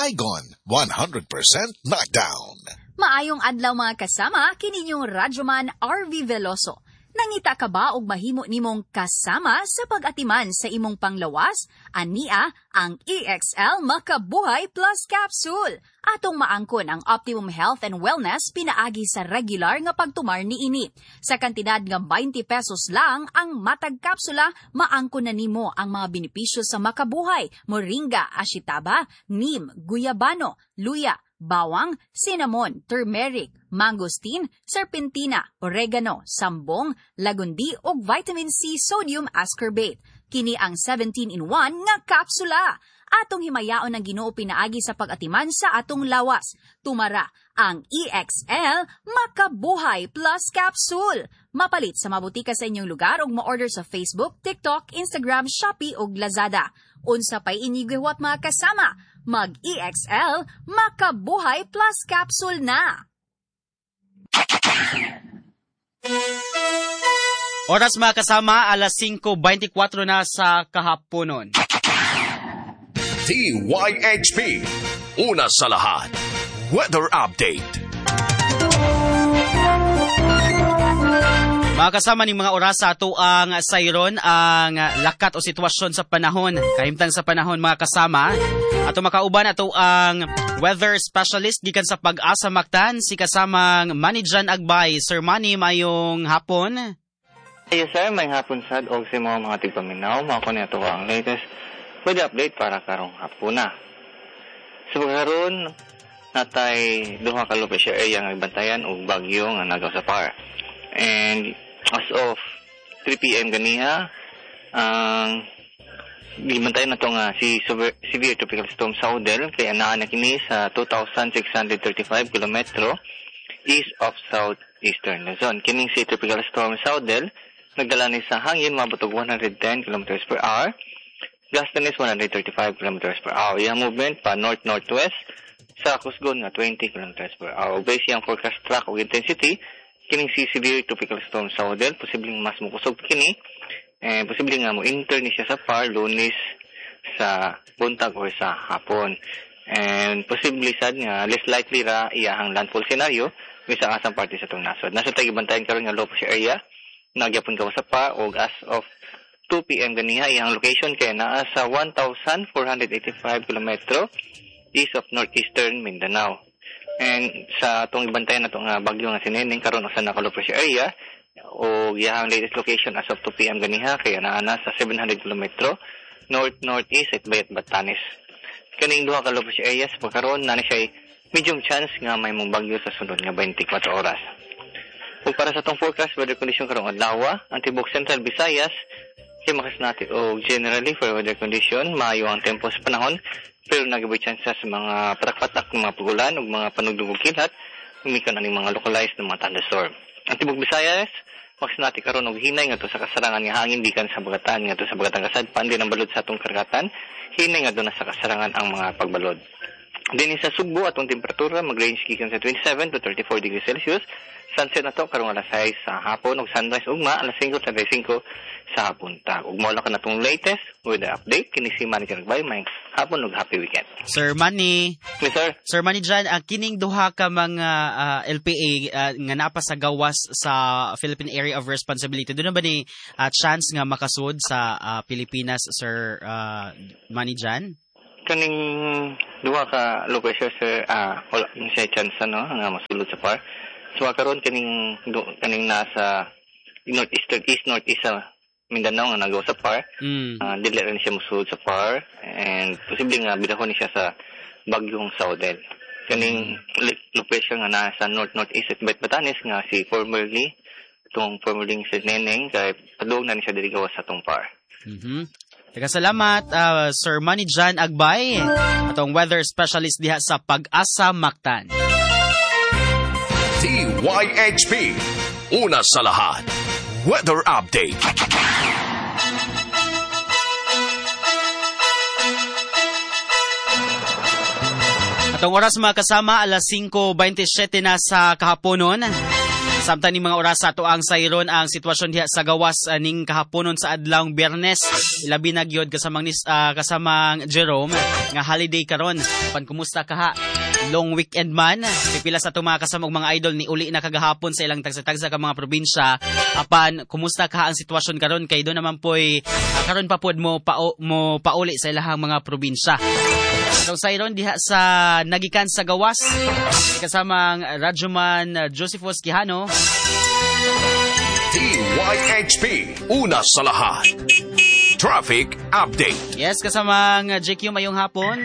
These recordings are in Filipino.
Saigon, 100% knockdown. Maayong adlaw mga kasama, kininyong Radyoman RV Veloso. Nangita ka ba og mahimo nimong kasama sa pag-atiman sa imong panglawas? Ania ang EXL Makabuhay Plus Capsule. Atong maangkon ang optimum health and wellness pinaagi sa regular nga pagtumar niini. Sa kantidad nga 20 pesos lang ang matag kapsula, maangkon na nimo ang mga benepisyo sa makabuhay: moringa, ashitaba, neem, guyabano, luya, bawang, cinnamon, turmeric, mangosteen, serpentina, oregano, sambong, lagundi ug vitamin C sodium ascorbate. Kini ang 17-in-1 nga kapsula. Atong himayaon ang Ginoo pinaagi sa pag-atiman sa atong lawas. Tumara ang EXL Makabuhay Plus Capsule. Mapalit sa mabutika sa inyong lugar ug ma-order sa Facebook, TikTok, Instagram, Shopee ug Lazada. Unsa pay inyong gihuwat mga kasama? Mag-EXL Makabuhay Plus Capsule na! Oras mga kasama, alas 5:24 na sa kahaponon. DYHP, una sa lahat, weather update. Mga kasama ning mga oras sa ato ang sayron ang lakat o sitwasyon sa panahon. Kahimtang sa panahon mga kasama. Ato makauban ato ang weather specialist gikan sa Pag-asa Mactan, si kasamang Manny Jan Agbay. Sir Manny, mayong hapon. Yes sir, may hapon sad og sa mga tigpaminaw. Mga kunin ato ang latest weather update para karong hapon na. So karon natay duha ka low pressure area nga bantayan og bagyo nga nagaw sa PAR. And as of 3 p.m. ganiha, ang gibantayan na ito nga si Severe Tropical Storm Saudel, kaya anaan na kini sa 2,635 km east of southeastern Luzon. Kining si Tropical Storm Saudel, nagdala ni sa hangin mabutog 110 km per hour, gustin is 135 km per hour. Yung movement pa north-northwest sa kusgon nga 20 km per hour. Based yung forecast track o intensity, kining si Severe Tropical Storm Saudel, posibleng mas mukusog kini, posibleng nga mo intern siya sa PAR Lunes sa buntag or sa hapon. And possibly sad nga less likely ra iyahang landfall scenario sa asang parte sa itong nasod. Nasa tayo bantayan karon nga low pressure area, nagyapon ka sa PAR o as of 2 p.m. ganiha iyang location kay naa sa 1,485 km east of northeastern Mindanao. And sa itong ibantayan na itong bagyo nga sinending karon sa naka-low pressure area o iyang latest location as of 2 p.m. ganiha kaya naa sa 700 km north-northeast at Bayat Batanes. Kaning duha ka low pressure areas pagkaroon na siya medium chance nga may mong bagyo sa sunod nga 24 oras. Ug para sa itong forecast weather condition karong adlaw, ang tibok Central Visayas kay makas natin o generally for weather condition maayo ang tempo sa panahon pero nagabay chance sa mga patak-patak ng mga pagulan o mga panugdugog kilat umikan aning mga localized ng mga thunderstorm. Ang tibok Visayas makas natin karon og hinay ngadto sa kasarangan nga hangin gikan sa bagatan ngadto sa bagatan kasadpan din ang balod sa atong karagatan hinay ngadto na sa kasarangan ang mga pagbalod. Din sa Subo atong temperatura mag-range gikan sa 27 to 34 degrees Celsius. Sunset na to karong alas 6 sa hapon ug sunrise ugma alas 5:35 sa hapon ta. Ug mao lang ka natong latest weather update kini si Manny Jan Agbay. May hapon ug happy weekend. Sir Manny. Yes, sir. Sir Manny Jan, kining duha ka mga LPA nga napa sa gawas sa Philippine Area of Responsibility. Doon na ba ni chance nga makasud sa Pilipinas, Sir Manny Jan? Kaning duha ka low pressure sir wala siya chance nga masulod sa PAR. So karon kaning nasa northeast sa Mindanao nga nagawa sa PAR. Dili rin siya mosulod sa PAR and posible nga bidahon ni siya sa bagyong Saudel. Kaning location nga nasa northeast at Bayat Batanes nga si formerly si Neneng kay padung na ni siya diri gawas sa tong PAR. Salamat, Sir Manny Jan Agbay, atong weather specialist diha sa Pag-asa Mactan. DYHP, una sa lahat, weather update. Atong oras mga kasama, alas 5:27 na sa kahaponon. Samtang ni mga oras sa ato ang sayron ang sitwasyon diha sa gawas ning kahaponon sa adlawng Biyernes. Ilabi na gyud kasamang Jerome nga holiday karon. Pan kumusta ka ha? Long weekend man. Pipila sa ato mga kasamang mga idol ni uli na kagahapon sa ilang tagsa-tagsa ka mga probinsya. Apan kumusta ka ang sitwasyon karon kay do naman poy karon pa pod mo pauli sa ilahang mga probinsya. So sayron diha sa nagikan sa gawas kasamang Radyoman Josephus Quijano. DYHP, una sa lahat. Traffic Update. Yes, kasamang JQ, mayong hapon.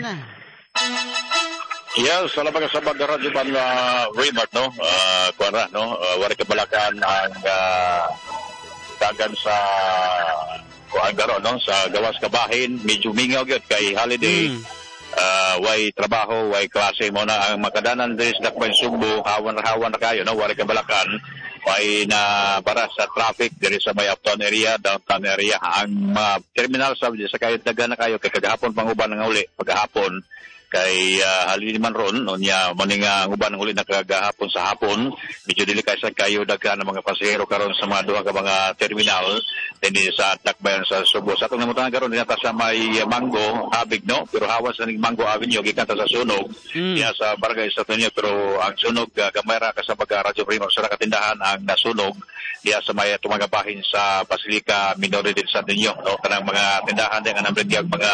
Yes, salamat ka sa radyo ban Raymart, no? Kuwara, no? Wari kabalakan ang dagan sa kuagaro, no? Sa gawas kabahin, medyo mingaw gyud kay holiday. Way trabaho, way klase mo na ang makadanan din sa Dakbayn Sugbo, hawan na kayo, no? Wari kabalakan, way na para sa traffic diri sa may uptown area, downtown area, ang terminal sa kayo dagan na kayo kay kagahapon panguban nga uli, paghapon kay halin man ron unya maning uban ng uli na kagahapon sa hapon medyo dili kayo daghan ng mga pasahero karon sa mga duha ka mga terminal dinhi sa Dakbayan sa Subo. Sa atong namutangan karon dinata sa may Mango Habig, no, pero hawas sa ning Mango Avenue gikan ta sa sunog diya sa barangay sa Tonyo, pero ang sunog gamay ra kasabag Radyo Primo sa katindahan ang nasunog diya sa may tumagabahin sa Basilica Minore din sa Tonyo, no, kanang mga tindahan din nga nambregyag mga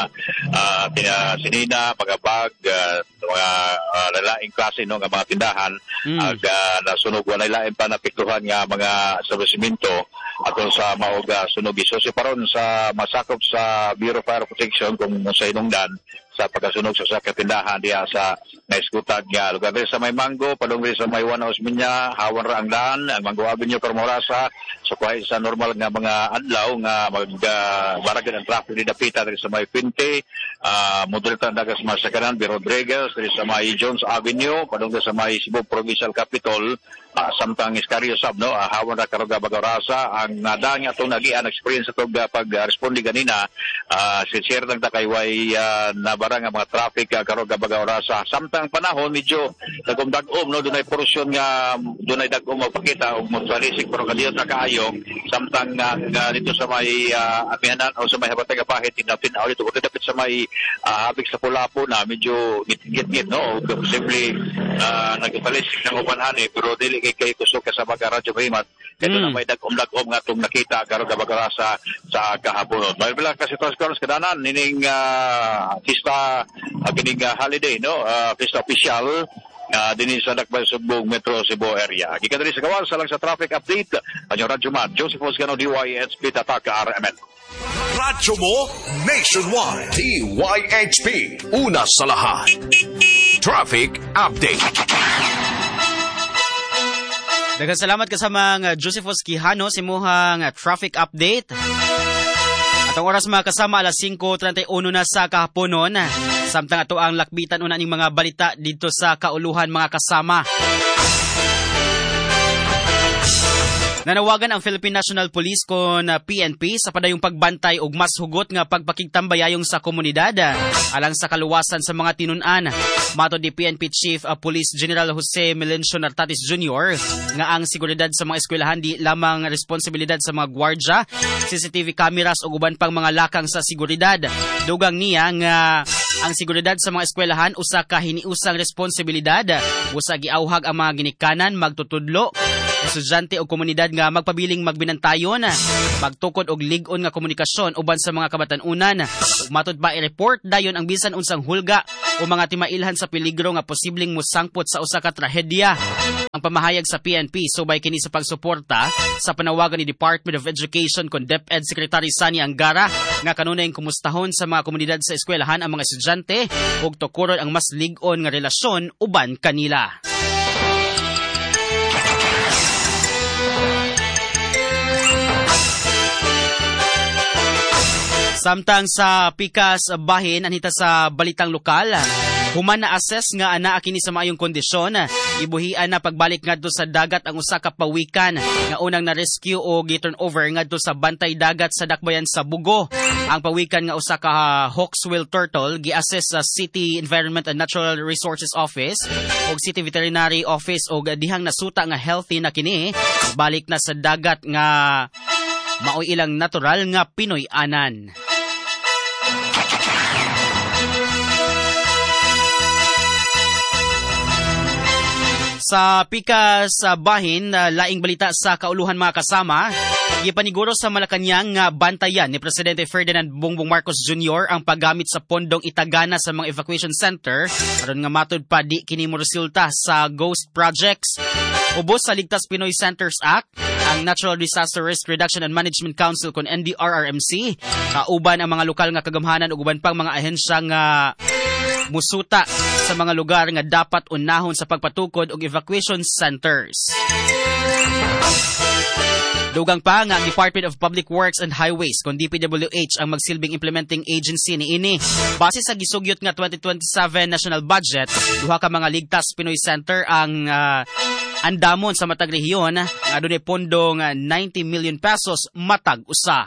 sinina, mga bag, mga lalaing klase, no, nga mga tindahan ag nasunog walay lain pa napiktuhan nga mga establishmento ato sa maog sunog. So si paron sa masakop sa Bureau of Fire Protection kung sa inungdan sa pagkasunog sa katindahan diya sa naискutag nga lugar sa may Mango, padung sa may Juan Osmeña, hawan ra ang daan, ang Mango Avenue, Carmorasa, so kuhay sa normal nga mga adlaw nga baragan ang traffic ni dapita diri sa may Pinte, moderatan dagas masakanan Bi Rodriguez diri sa may Jones Avenue, padung sa may Cebu Provincial Capital, samtang Iscario Sab, no, hawan ra karuga Bagarasa ang nadang atong nagian experience atong pag-respondi ganina, share lang ta kay way nabara nga mga traffic karuga Bagarasa. Samtang panahon medyo dagom-dagom, no, dunay porosyon nga dunay dagom magpakita og motorisik pero kadiyo ta kaayo samtang dito sa may amihanan o sa may habatay kapahit tinapin ulit ug dapit sa may habig sa Pulapo na medyo git-git, no, posible nagpalisik ng ubanhani pero dili kay kusog ka sa Radyo Primat kay na may dagom-dagom nga itong nakita karuga Bagarasa sa kahapon. May bila kasi karon kadanan nining pista kining holiday, no, pista official dinhi sa Dakbayan Sugbog Metro Cebu area. Gikan diri sa gawas lang sa traffic update ang Radyoman Josephus Gano DYHP Tatak RMN. Radyo mo nationwide. DYHP, una sa lahat. Traffic Update. Daghang salamat kasamang Josephus Quijano sa imuhang traffic update. Atong oras mga kasama alas 5:31 na sa kahaponon. Samtang ato ang lakbitan una ning mga balita dito sa kauluhan mga kasama. Nanawagan ang Philippine National Police kon PNP sa padayong pagbantay og mas hugot nga pagpakigtambayayong sa komunidad alang sa kaluwasan sa mga tinun-an. Matod ni PNP Chief Police General Jose Melencio Nartatis Jr. nga ang seguridad sa mga eskwelahan di lamang responsibilidad sa mga gwardya, CCTV cameras ug uban pang mga lakang sa seguridad. Dugang niya nga ang seguridad sa mga eskwelahan usa ka hiniusang responsibilidad. Usa giauhag ang mga ginikanan magtutudlo estudyante o komunidad nga magpabiling magbinantayon, magtukod og lig-on nga komunikasyon uban sa mga kabatan-unan. Ug matod pa i-report dayon ang bisan unsang hulga o mga timailhan sa peligro nga posibleng musangpot sa usa ka trahedya. Ang pamahayag sa PNP subay kini sa pagsuporta sa panawagan ni Department of Education kon DepEd Secretary Sani Angara nga kanunay kumustahon sa mga komunidad sa eskwelahan ang mga estudyante ug tukuron ang mas lig-on nga relasyon uban kanila. Samtang sa Pikas Bahin anita sa balitang lokal, Human na assess nga ana kini sa maayong kondisyon, ibuhian na pagbalik ngadto sa dagat ang usa ka pawikan nga unang na-rescue o gi-turnover ngadto sa bantay dagat sa dakbayan sa Bugo. Ang pawikan nga usa ka hawksbill turtle gi-assess sa City Environment and Natural Resources Office ug City Veterinary Office og dihang nasuta nga healthy na kini, balik na sa dagat nga maoy ilang natural nga Pinoy anan. Sa pika sa bahin, laing balita sa kauluhan mga kasama, gipaniguro sa Malacañang nga bantayan ni Presidente Ferdinand Bongbong Marcos Jr. ang paggamit sa pondong itagana sa mga evacuation center aron nga matud pa di kini mo resulta sa ghost projects. Ubos sa Ligtas Pinoy Centers Act, ang Natural Disaster Risk Reduction and Management Council kon NDRRMC, kauban ang mga lokal nga kagamhanan ug uban pang mga ahensya nga musuta sa mga lugar nga dapat unahon sa pagpatukod og evacuation centers. Dugang pa nga ang Department of Public Works and Highways kon DPWH ang magsilbing implementing agency niini. Base sa gisugyot nga 2027 national budget, duha ka mga Ligtas Pinoy Center ang andamon sa matag rehiyon nga adunay pondong 90 million pesos matag usa.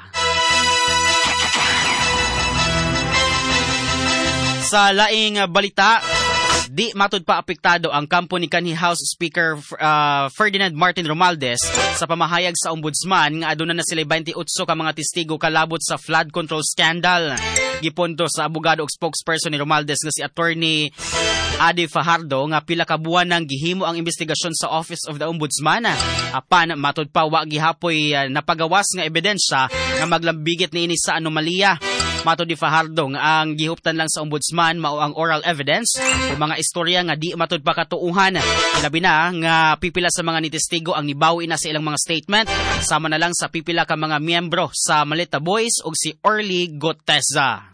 Sa laing balita, di matud pa apektado ang kampo ni kanhi House Speaker Ferdinand Martin Romualdez sa pamahayag sa ombudsman nga aduna na sila 28 ka mga testigo kalabot sa flood control scandal. Gipunto sa abogado ug spokesperson ni Romualdez nga si Attorney Adi Fajardo nga pila ka buwan nang gihimo ang investigasyon sa Office of the Ombudsman. Apan matud pa wa gihapoy napagawas nga ebidensya nga maglambigit niini sa anomalya. Matud ni Fajardo nga ang gihuptan lang sa ombudsman mao ang oral evidence o mga istorya nga di matud pa katuuhan. Ilabi na nga pipila sa mga nitestigo ang nibawi na sa ilang mga statement, sama na lang sa pipila ka mga miyembro sa Maleta Boys ug si Orly Goteza.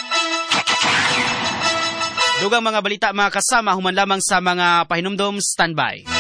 Dugang mga balita mga kasama, human lamang sa mga pahinumdom, standby.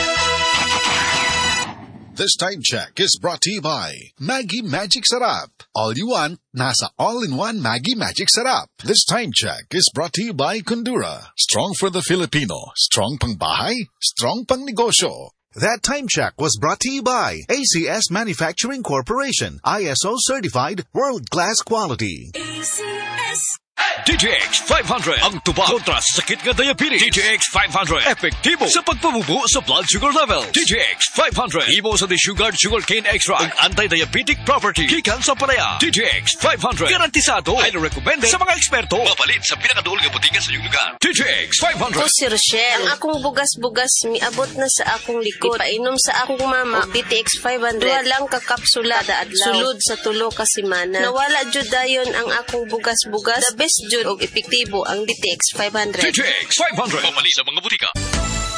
This time check is brought to you by Maggie Magic Sarap. All you want, nasa all-in-one Maggie Magic Sarap. This time check is brought to you by Kundura. Strong for the Filipino. Strong pang bahay, strong pang negosyo. That time check was brought to you by ACS Manufacturing Corporation. ISO certified world-class quality. ACS. DJX 500 ang tubag kontra sa sakit nga diabetes. DJX 500 epektibo sa pagpabubo sa blood sugar level. DJX 500 imo sa desugared sugarcane extract ug anti-diabetic property gikan sa palaya. DJX 500 garantisado ay recommended sa mga eksperto. Mapalit sa pinakaduol nga butingan sa inyong lugar. DJX 500. O si Rochelle, ang akong bugas-bugas miabot na sa akong likod. Painom sa akong mama DTX 500. Duha lang ka kapsula kada adlaw. Sulod sa tulo ka semana. Nawala jud dayon ang akong bugas-bugas. The best jud og epektibo ang DTX 500. DTX 500 pamali sa mga butika.